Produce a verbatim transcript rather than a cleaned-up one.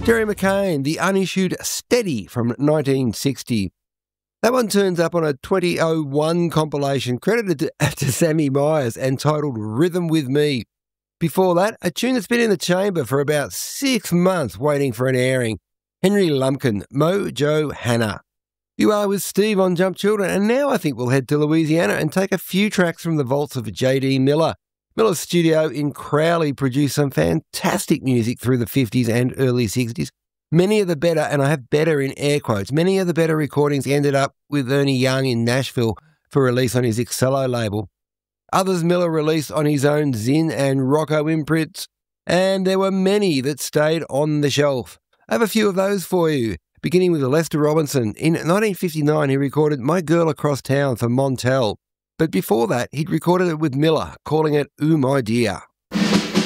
Jerry McCain, the unissued Steady from nineteen sixty. That one turns up on a twenty oh one compilation credited to, to Sammy Myers and titled Rhythm With Me. Before that, a tune that's been in the chamber for about six months waiting for an airing. Henry Lumpkin, Mojo Hannah. You are with Steve on Jump Children, and now I think we'll head to Louisiana and take a few tracks from the vaults of J D Miller. Miller's studio in Crowley produced some fantastic music through the fifties and early sixties. Many of the better, and I have better in air quotes, many of the better recordings ended up with Ernie Young in Nashville for release on his Excello label. Others Miller released on his own Zinn and Rocco imprints, and there were many that stayed on the shelf. I have a few of those for you, beginning with Lester Robinson. In nineteen fifty-nine, he recorded My Girl Across Town for Montel, but before that, he'd recorded it with Miller, calling it Ooh My Dear.